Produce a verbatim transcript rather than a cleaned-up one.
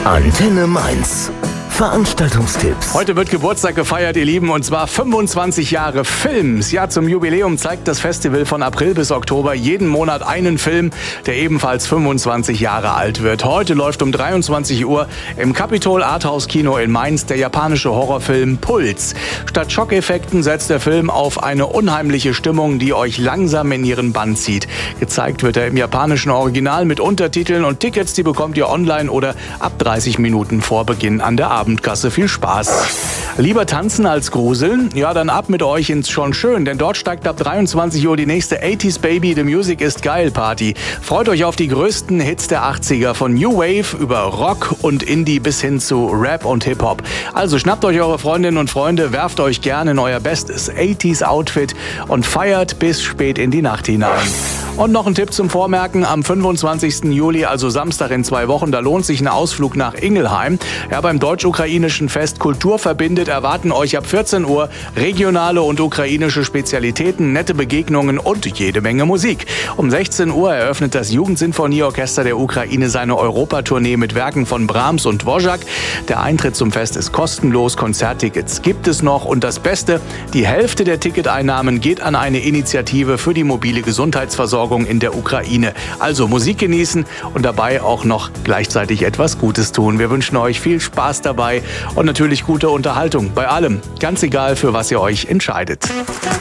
Antenne Mainz. Veranstaltungstipps. Heute wird Geburtstag gefeiert, ihr Lieben, und zwar fünfundzwanzig Jahre Films. Ja, zum Jubiläum zeigt das Festival von April bis Oktober jeden Monat einen Film, der ebenfalls fünfundzwanzig Jahre alt wird. Heute läuft um dreiundzwanzig Uhr im Capitol Arthouse Kino in Mainz der japanische Horrorfilm Puls. Statt Schockeffekten setzt der Film auf eine unheimliche Stimmung, die euch langsam in ihren Bann zieht. Gezeigt wird er im japanischen Original mit Untertiteln, und Tickets, die bekommt ihr online oder ab dreißig Minuten vor Beginn an der Abendkasse. Viel Spaß. Lieber tanzen als gruseln? Ja, dann ab mit euch ins Schon Schön, denn dort steigt ab dreiundzwanzig Uhr die nächste achtziger Baby The Music is Geil Party. Freut euch auf die größten Hits der achtziger, von New Wave über Rock und Indie bis hin zu Rap und Hip-Hop. Also schnappt euch eure Freundinnen und Freunde, werft euch gerne in euer bestes achtziger Outfit und feiert bis spät in die Nacht hinein. Und noch ein Tipp zum Vormerken: Am fünfundzwanzigsten Juli, also Samstag in zwei Wochen, da lohnt sich ein Ausflug nach Ingelheim. Ja, beim deutsch-ukrainischen Fest Kultur verbindet erwarten euch ab vierzehn Uhr regionale und ukrainische Spezialitäten, nette Begegnungen und jede Menge Musik. Um sechzehn Uhr eröffnet das Jugendsinfonieorchester der Ukraine seine Europatournee mit Werken von Brahms und Dvořák. Der Eintritt zum Fest ist kostenlos, Konzerttickets gibt es noch, und das Beste: die Hälfte der Ticketeinnahmen geht an eine Initiative für die mobile Gesundheitsversorgung in der Ukraine. Also Musik genießen und dabei auch noch gleichzeitig etwas Gutes tun. Wir wünschen euch viel Spaß dabei und natürlich gute Unterhaltung bei allem. Ganz egal, für was ihr euch entscheidet.